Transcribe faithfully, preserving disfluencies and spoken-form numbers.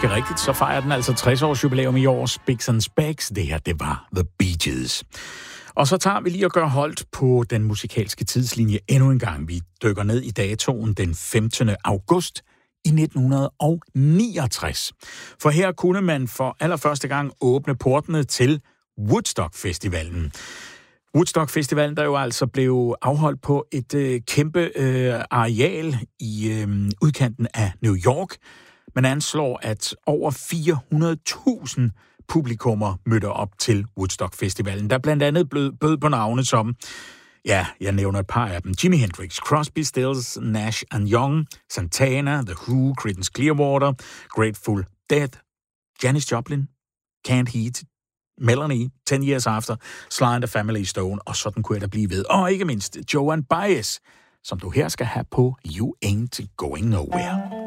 ganske rigtigt, så fejrer den altså tres års jubilæum i år. Spicks and Specks, det her, det var The Bee Gees. Og så tager vi lige og gør holdt på den musikalske tidslinje endnu en gang. Vi dykker ned i datoen den femtende august i nitten niogtres. For her kunne man for allerførste gang åbne portene til Woodstock-festivalen. Woodstock-festivalen, der jo altså blev afholdt på et øh, kæmpe øh, areal i øh, udkanten af New York. Man anslår, at over fire hundrede tusind publikummer mødte op til Woodstock-festivalen, der blandt andet blev bød på navne som, ja, jeg nævner et par af dem, Jimi Hendrix, Crosby, Stills, Nash and Young, Santana, The Who, Creedence Clearwater, Grateful Dead, Janis Joplin, Canned Heat, Melanie, Ten Years After, Sly and the Family Stone, og sådan kunne jeg da blive ved. Og ikke mindst Joan Baez, som du her skal have på You Ain't Going Nowhere.